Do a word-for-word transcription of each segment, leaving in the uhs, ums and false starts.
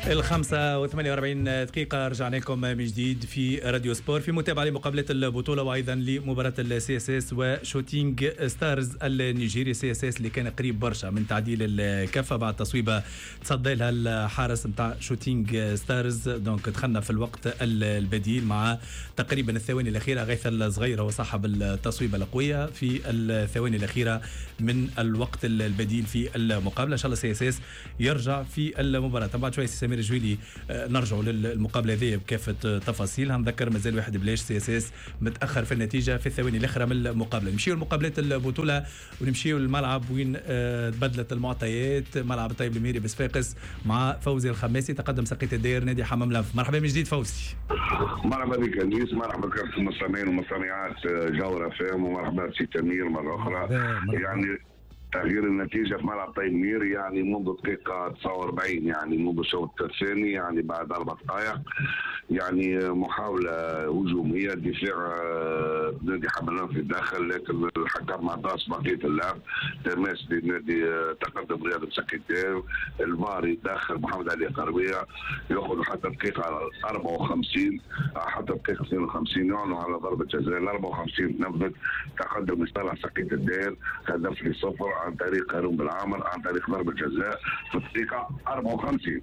الخمسة وثمانية وأربعين دقيقة رجعنا لكم من جديد في راديو سبور في متابعة لمقابلة البطولة وأيضا لمباراة السي اس اس وشوتينج ستارز النيجيري. سي اس اس اللي كان قريب برشا من تعديل الكفة بعد تصويبة تصدى لها الحارس نتاع شوتينج ستارز. دونك دخلنا في الوقت البديل مع تقريبا الثواني الأخيرة. غيث الصغيرة وصاحب التصويبة القوية في الثواني الأخيرة من الوقت البديل في المقابلة. إن شاء الله سي اس اس يرجع في المباراة. بعد شوي سمير الجويلي نرجعوا للمقابله هذه بكافه تفاصيلها. نذكر مازال واحد بلاش سي اس اس متاخر في النتيجه في الثواني الاخيره من المقابله. نمشيو لمقابلات البطوله ونمشيو للملعب وين تبدلت المعطيات. ملعب الطيب الميري بصفاقس مع فوزي الخماسي تقدم سقية الداير نادي حمام لنف. مرحبا من جديد فوزي. مرحبا بك انيس، مرحبا كافه المستمعين ومستمعات جوهر فام، ومرحبا سي تمير مره اخرى. يعني تغيير النتيجة في ملعب طيب مير يعني منذ دقيقة تسعة وأربعين، يعني منذ الشوط الثاني، يعني بعد أربع دقائق، يعني محاولة هجومية دفاع نادي حمام في الداخل، لكن الحكم ما عطاش بقية اللعب. تماس لنادي تقدم رياض سكيتير، الفار يتدخل محمد علي قروية يأخذ حتى دقيقة أربعة وخمسين حتى دقيقة اثنين وخمسين يعلن على ضربة جزاء. ال أربعة وخمسين نفذت تقدم لصالح سقية الداير هدف لصفر عن طريق هارون بالعامر عن طريق ضربة جزاء في الدقيقة أربعة وخمسين.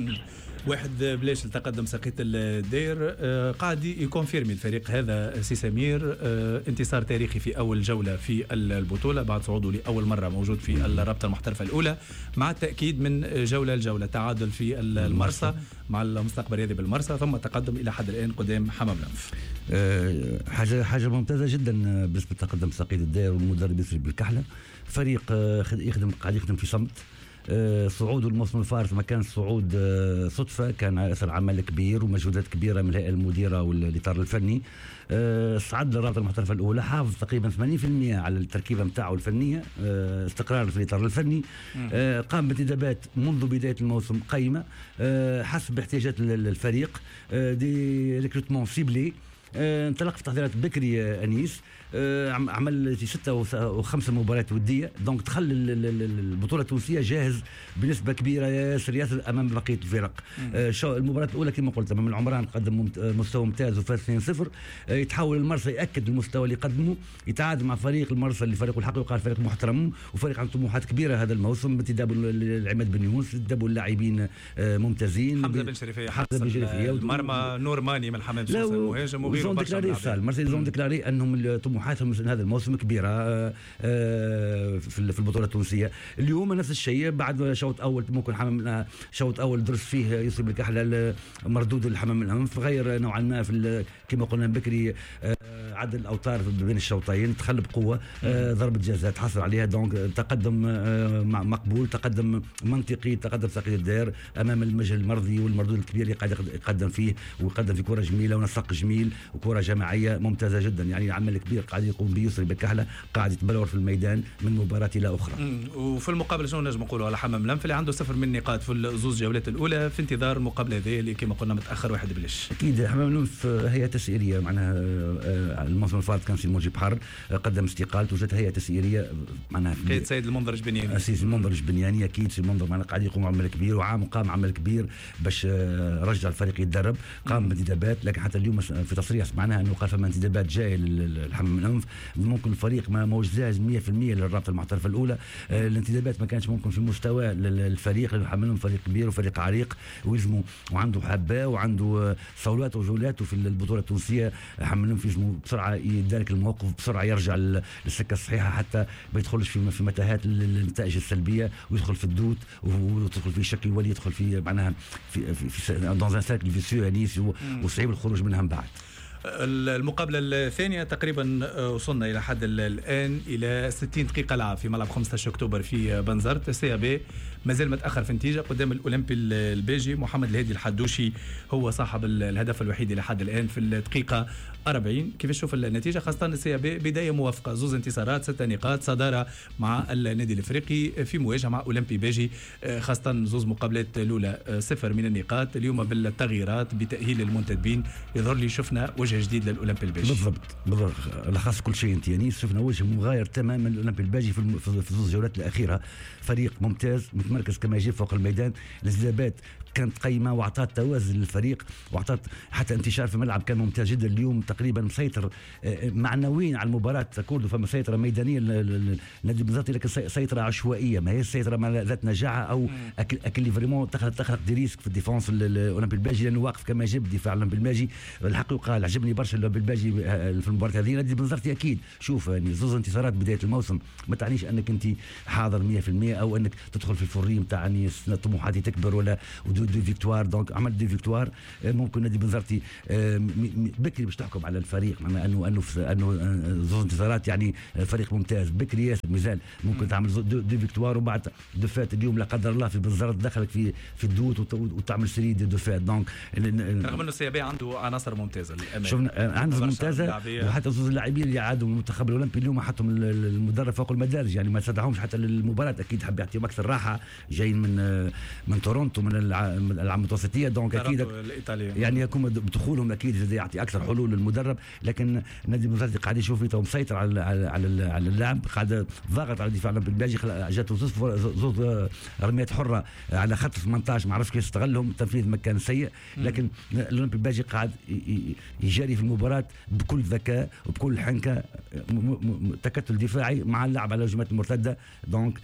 واحد بلاش لتقدم سقية الداير. آه قاعد يكونفيرمي الفريق هذا سي سمير آه انتصار تاريخي في أول جولة في البطولة بعد صعوده لأول مرة موجود في الرابطة المحترفة الأولى، مع التأكيد من جولة لجولة تعادل في المرسى مع المستقبل الرياضي بالمرسى، ثم تقدم إلى حد الآن قدام حمام لنف. آه حاجة حاجة ممتازة جدا بالنسبة لتقدم سقية الداير والمدرب يسري بالكحلة. فريق آه يخدم قاعد يخدم في صمت. أه صعود الموسم الفارط ما كان صعود أه صدفة، كان أثر عمل كبير ومجهودات كبيرة من الهيئة المديرة والإطار الفني. أه صعد للرابطة المحترفة الأولى، حافظ تقريبا ثمانين بالمئة على التركيبة متاعه الفنية، أه استقرار في الإطار الفني. أه قام بانتدابات منذ بداية الموسم قيمة أه حسب احتياجات الفريق، أه دي ريكروتمون سيبلي. أه انطلق في تحضيرات بكري انيس، أه عمل ستة وخمسة مباريات وديه، دونك دخل البطوله التونسيه جاهز بنسبه كبيره ياسر ياسر امام بقيه الفرق. أه المباراه الاولى كما قلت امام العمران قدم مستوى ممتاز وفاز اثنين صفر. أه يتحول المرسى ياكد المستوى اللي قدمه، يتعادل مع فريق المرسى اللي فريق الحق وقال فريق محترم وفريق عنده طموحات كبيره هذا الموسم بانتداب العماد بن يونس، انتدابوا اللاعبين أه ممتازين. حمزه بن شريفيه حمزه بن شريفيه المرمى نور ماني من حمام المهاجم وغيره. زون ديكلاري المرسى زون ديكلاري انهم طموحاتهم هذا الموسم كبيره في البطوله التونسيه. اليوم نفس الشيء بعد شوط اول ممكن حمام شوط اول درس فيه يصيب الكحله مردود الحمام الانف، غير نوعا ما في كما قلنا بكري عدل الاوتار بين الشوطين، دخل بقوه ضربه جزاء تحصل عليها. دونك تقدم مقبول، تقدم منطقي، تقدم سقية الداير امام المجهل المرضي والمردود الكبير اللي قاعد يقدم فيه، ويقدم في كره جميله ونسق جميل وكره جماعيه ممتازه جدا. يعني عمل كبير قاعد يقوم به يسري بالكحله، قاعد يتبلور في الميدان من مباراه الى اخرى. وفي المقابله شنو نجم نقولوا على حمام لنف اللي عنده صفر من النقاط في الزوز جولات الاولى في انتظار المقابله هذه اللي كما قلنا متاخر واحد بلاش. اكيد حمام لنف هي تسييريه، معناها الموسم الفارط كان في الموجب حر قدم استقالته وجات هي تسييريه معناها قيد سيد المنظر الجبنياني. سيد المنظر الجبنياني اكيد سيد المنظر معناها قاعد يقوم عمل كبير، وعام قام عمل كبير باش رجع الفريق يتدرب، قام بانتدابات. لكن حتى اليوم في تصريح سمعناها انه قال فما انتدابات جايه للحمام الانف، ممكن الفريق ما موش جاهز مية بالمية للرابطه المحترفه الاولى. آه الانتدابات ما كانش ممكن في مستوى الفريق، لانه الحمام فريق كبير وفريق عريق ويلزموا وعنده حباه وعنده صولات وجولات في البطوله التونسيه. الحمام الانف يلزموا بسرعه يدارك الموقف، بسرعه يرجع للسكه الصحيحه حتى ما يدخلش في في متاهات النتائج السلبيه، ويدخل في الدوت ويدخل في شكل ولي، يدخل في معناها في في, في دون ان سيركل فيسيو انيس، وصعيب الخروج منها من بعد. المقابلة الثانية تقريبا وصلنا إلى حد الآن إلى ستين دقيقة لعب في ملعب خمسة عشر أكتوبر في بنزرت. السي بي مازال متأخر في النتيجة قدام الأولمبي البيجي. محمد الهادي الحدوشي هو صاحب الهدف الوحيد إلى حد الآن في الدقيقة أربعين. كيف تشوف النتيجة خاصة السي بي بداية موافقة، زوز انتصارات ستة نقاط، صدارة مع النادي الإفريقي في مواجهة مع أولمبي بيجي، خاصة زوز مقابلات الأولى صفر من النقاط. اليوم بالتغييرات بتأهيل المنتدبين يظهر لي شفنا وجه جديد للأولمبي البيجي. بالضبط بالضبط لخص كل شيء انت يعني شفنا وجه مغاير تماما للأولمبي البيجي في في الجولات الأخيرة. فريق ممتاز متمركز كما يجب فوق الميدان، الانتدابات كانت قيمه واعطت توازن للفريق واعطت حتى انتشار في الملعب كان ممتاز جدا. اليوم تقريبا مسيطر معنويا على المباراه، كله فما سيطره ميدانيه النادي بنزرتي، لكن سيطره عشوائيه ما هي سيطره ذات نجاعه او اكل اكل فريمون تخلق تخلق دي ريسك في الديفونس الاولمبي الباجي، لانه واقف كما يجب دفاع الاولمبي الباجي. الحقيقه قال عجبني برشا الاولمبي الباجي في المباراه هذه. نادي بنزرتي اكيد شوف يعني زوز انتصارات بدايه الموسم ما تعنيش انك انت حاضر مية بالمية او انك تدخل في الفوري نتاع اني طموحاتي تكبر ولا دو, دو فيكتوار. دونك عملت دي فيكتوار. ممكن نادي بنزرتي بكري باش تحكم على الفريق، معناها انه انه انه زوز انتصارات يعني فريق ممتاز. بكري ياسر مازال ممكن تعمل دو, دو فيكتوار وبعد دو فات. اليوم لا قدر الله في بنزرت دخلك في في الدوت وتعمل سري دو, دو فات. دونك رغم انه السي بي عنده عناصر ممتازه للامانه، شفنا عناصر ممتازه وحتى زوز اللاعبين اللي عادوا من المنتخب الاولمبي اليوم حطهم المدرب فوق المدارج، يعني ما صدعهمش حتى للمباراه. اكيد حب يعطيهم اكثر راحه، جايين من من تورونتو من الالعاب المتوسطيه. دونك اكيد يعني يكون بدخولهم اكيد يعطي اكثر حلول للمدرب. لكن نادي بنزرتي قاعد يشوف فيه مسيطر على على على اللعب، قاعد ضاغط على الدفاع البلجيكي. جاته زوز رميات حره على خط ثمانية عشر، ما عرفش كيف استغلهم، التنفيذ ما كان سيء. لكن الاولمبي البلجيكي قاعد يجري في المباراه بكل ذكاء وبكل حنكه، تكتل دفاعي مع اللعب على الهجمات المرتده. دونك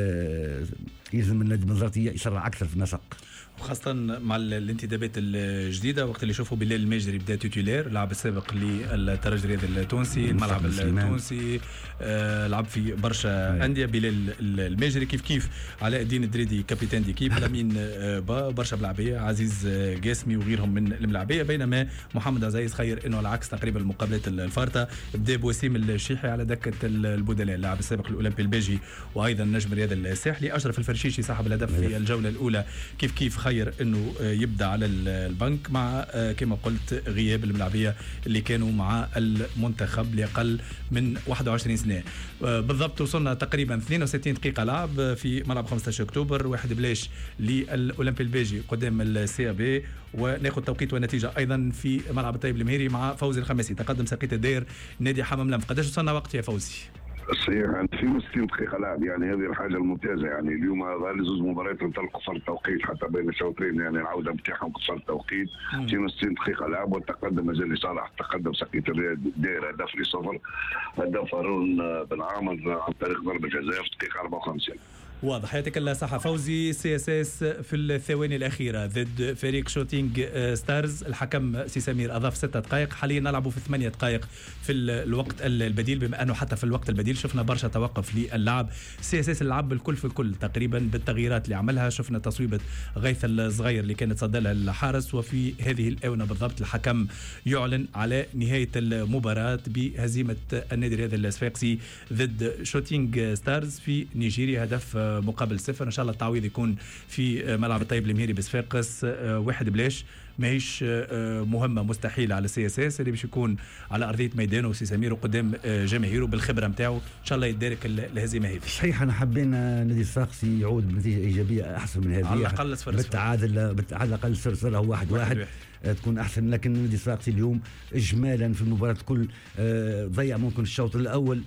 آه يلزم النادي بنزرتي يسرع اكثر في النسق، وخاصة مع الانتدابات الجديدة. وقت اللي شوفوا بلال الماجري بدا توتيلير، لاعب السابق للترجي الرياضي التونسي، الملعب التونسي، آه لعب في برشا أندية. بلال الماجري كيف كيف علاء الدين الدريدي كابيتان ديكيب، لامين آه با برشا ملاعبية، عزيز آه قاسمي وغيرهم من الملاعبية. بينما محمد عزيز خير انه على عكس تقريبا المقابلات الفارطة بدا بوسيم الشيحي على دكة البدلاء، اللاعب السابق الاولمبي الباجي وايضا نجم الرياضي الساحلي. اشرف الفرشيشي صاحب الهدف في الجولة الاولى كيف كيف خير انه يبدا على البنك مع كما قلت غياب الملاعبيه اللي كانوا مع المنتخب لاقل من واحد وعشرين سنه. بالضبط وصلنا تقريبا اثنين وستين دقيقه لعب في ملعب خمسة عشر اكتوبر، واحد بلاش للاولمبي الباجي قدام السي بي. وناخذ توقيت ونتيجه ايضا في ملعب الطيب المهيري مع فوزي الخماسي. تقدم ساقية الدير نادي حمام لمف. قداش وصلنا وقت يا فوزي؟ صحيح يعني اثنين وستين دقيقة لعب، يعني هذه الحاجة الممتازة. يعني اليوم هذا زوج مباريات انطلقوا قصر التوقيت حتى بين الشوطين، يعني العودة بتاعهم قصر التوقيت. اثنين وستين دقيقة لعب والتقدم مازال لصالح. تقدم ساقية الدير هدف لصفر، هدف هارون بن عامر عن طريق ضربة جزاء في الدقيقة أربعة وخمسين. واضح. يعطيك الصحة فوزي. سي اس اس في الثواني الأخيرة ضد فريق شوتينج ستارز، الحكم سي سمير أضاف ستة دقائق. حاليا نلعبوا في ثمانية دقائق في الوقت البديل، بما أنه حتى في الوقت البديل شفنا برشا توقف للعب. سي اس اس اللعب بالكل في الكل تقريبا بالتغييرات اللي عملها. شفنا تصويبة غيث الصغير اللي كانت صدى لها الحارس، وفي هذه الآونة بالضبط الحكم يعلن على نهاية المباراة بهزيمة النادي الرياضي الصفاقسي ضد شوتينج ستارز في نيجيريا، هدف مقابل صفر. ان شاء الله التعويض يكون في ملعب الطيب المهيري بصفاقس واحد بلاش. ماهيش مهمه مستحيله على سي اس اس اللي باش يكون على ارضيه ميدانه وسي سمير وقدام جماهيره بالخبره نتاعو. ان شاء الله يدارك الهزيمه هذه. صحيح انا حبينا نادي الصفاقسي يعود بنتيجه ايجابيه احسن من هذه، على الاقل صفر بالتعادل على الاقل صفر صفر هو واحد واحد, واحد. تكون احسن. لكن نادي الصفاقسي اليوم اجمالا في المباراه الكل ضيع ممكن الشوط الاول،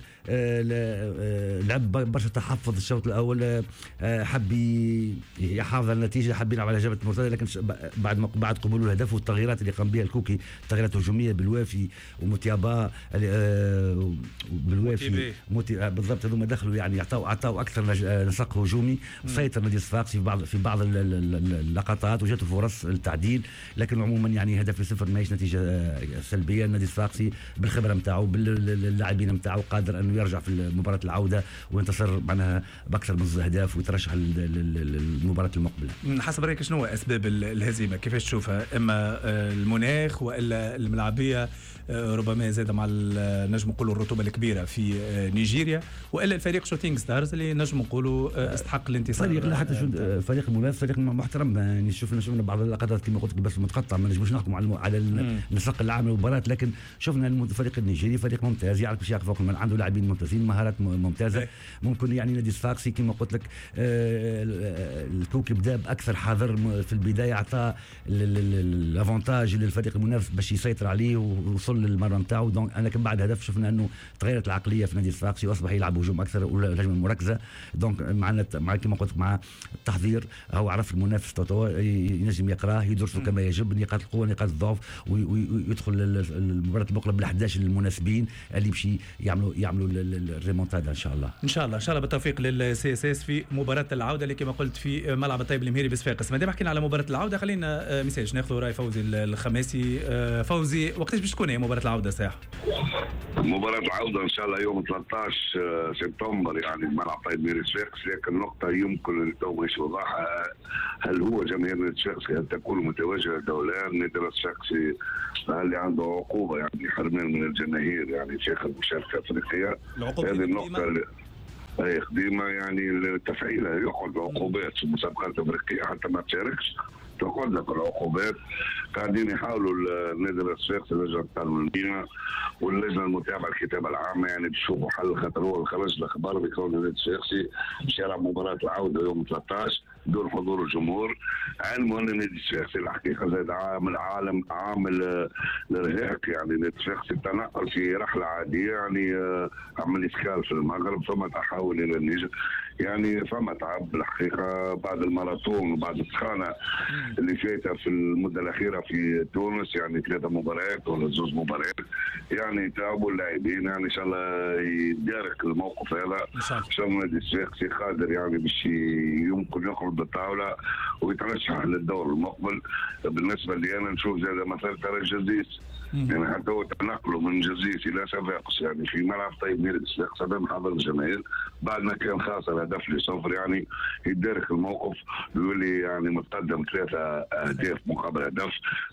لعب برشا تحفظ الشوط الاول، حب يحافظ على النتيجه، حب يلعب على هجمات مرتده. لكن بعد ما بعد قبول الهدف والتغييرات اللي قام بها الكوكي، تغييرات هجوميه بالوافي وموتيابا بالوافي موتي بالضبط، هذوما دخلوا يعني عطاو عطاو اكثر نسق هجومي. سيطر نادي الصفاقسي في بعض في بعض اللقطات وجاته فرص التعديل. لكن عموما يعني هدف صفر ماهيش نتيجه سلبيه. النادي الصفاقسي بالخبره نتاعو باللاعبين نتاعو قادر انه يرجع في مباراه العوده وينتصر معناها باكثر من اهداف ويترشح للمباراه المقبله. حسب رايك شنو هو اسباب الهزيمه؟ كيفاش تشوفها؟ اما المناخ والا الملعبيه ربما زاد مع نجم نقولوا الرطوبه الكبيره في نيجيريا، والا الفريق شوتينج ستارز اللي نجم نقولوا استحق الانتصار؟ فريق لا حتى فريق المنافس فريق محترم. يعني شفنا شفنا بعض اللقطات كما قلت بس متقطع، ما نجموش نحكم على على النسق العام للمباراه. لكن شفنا الفريق النيجيري فريق ممتاز، يعرف باش يقف فوق الملعب، عنده لاعبين ممتازين، مهارات ممتازه. ممكن يعني نادي الصفاقسي كما قلت لك الكوكب بدا باكثر حذر في البدايه، اعطى الافونتاج للفريق المنافس باش يسيطر عليه ووصل للمرمى نتاعو. دونك انا كان بعد هدف شفنا انه تغيرت العقليه في نادي الصفاقسي واصبح يلعب هجوم اكثر والهجمه المركزه. دونك معنا مع كما قلت مع التحضير هو عرف المنافس ينجم يقراه يدرسه كما يجب، نقاط القوه نقاط الضعف، ويدخل المباراه المقبله بالأحداث المناسبين اللي بشي يعملوا يعملوا الريمونتادا ان شاء الله. ان شاء الله ان شاء الله بالتوفيق للسي اس اس في مباراه العوده اللي كما قلت في ملعب الطيب المهيري بصفاقس. ما دام حكينا على مباراه العوده خلينا ميساج ناخذ راي فوزي الخماسي. فوزي وقتاش باش تكون هي مباراه العوده ساعه؟ مباراة العودة إن شاء الله يوم ثلاثة عشر سبتمبر يعني ملعب طيب المهيري صفاقس، لكن النقطة يمكن التو مش وضحها، هل هو جماهير نادي صفاقسي هل تكون متواجدة دولان نادي صفاقسي هل عنده عقوبة يعني حرمان من الجماهير يعني شيخ المشاركة الأفريقية؟ هذه النقطة هي قديمة يعني تفعيلها يقعد عقوبات في المسابقات الأفريقية حتى ما تشاركش تقعد لك العقوبات. قاعدين يحاولوا النادي الصفاقسي لجنة التعليمية واللجنة المتابعة الكتابة العامة يعني بيشوفوا حل، خاطر هو خرج الأخبار بكون النادي الصفاقسي باش يلعب مباراة العودة يوم ثلاثة عشر دون حضور الجمهور، علما أن النادي الصفاقسي الحقيقة زاد عامل عالم عامل الإرهاق يعني النادي الصفاقسي تنقل في رحلة عادية يعني عمل إسكال في المغرب ثم تحول إلى النيجر يعني فما تعب الحقيقة بعد الماراثون وبعد السخانة اللي فاتها في المدة الأخيرة في تونس يعني ثلاثة مباريات ولا زوج مباريات يعني تعبوا اللاعبين يعني إن شاء الله يدارك الموقف هذا إن شاء الله النادي الصفاقسي قادر يعني باش يمكن يخرج بالطاولة ويترشح للدور المقبل. بالنسبة لي أنا نشوف زي مثلا ترى الجزيز يعني حتى هو تنقلوا من جزيز الى صفاقس يعني في ملعب طيب مهيري صفاقس امام حضر الجماهير بعد ما كان خاسر هدف لصفر يعني يدارك الموقف يولي يعني متقدم ثلاثه اهداف مقابل هدف،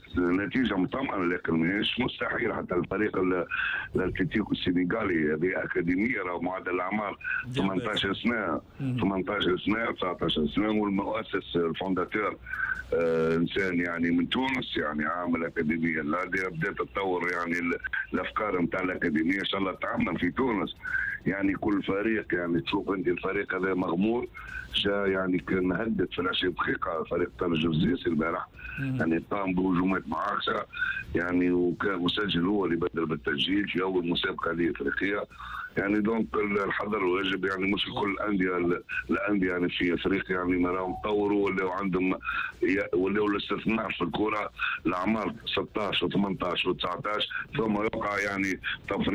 نتيجه مطمئنه لكن مش مستحيل. حتى الفريق الاتليتيكو السنغالي باكاديميه راه معدل الاعمار ثمانية عشر سنه ثمانية عشر سنه تسعة عشر سنه، والمؤسس الفونداتور آه انسان يعني من تونس يعني عامل اكاديميه لا بدات تطور يعني الافكار نتاع الاكاديميه ان شاء الله تعمل في تونس. يعني كل فريق يعني تشوف انت الفريق هذا مغمور جاء يعني كان هدد في العشرين دقيقه فريق ترجي الجزيز البارح يعني قام بهجومات معاكسه يعني وكان مسجل هو اللي بدل بالتسجيل في اول مسابقه ليه افريقيه يعني. دونك الحذر واجب يعني مش كل الانديه الانديه يعني في افريقيا يعني ما راهم طوروا ولاو عندهم ولاو الاستثمار في الكره الاعمار ستة عشر و ثمانية عشر و تسعة عشر ثم يقع يعني تفريط